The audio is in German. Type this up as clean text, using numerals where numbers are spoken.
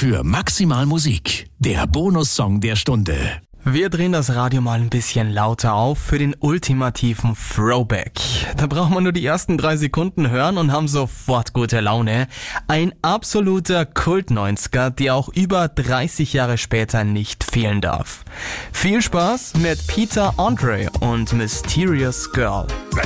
für Maximal Musik, der Bonussong der Stunde. Wir drehen das Radio mal ein bisschen lauter auf für den ultimativen Throwback. Da braucht man nur die ersten 3 Sekunden hören und haben sofort gute Laune. Ein absoluter Kult-90er, der auch über 30 Jahre später nicht fehlen darf. Viel Spaß mit Peter Andre und Mysterious Girl.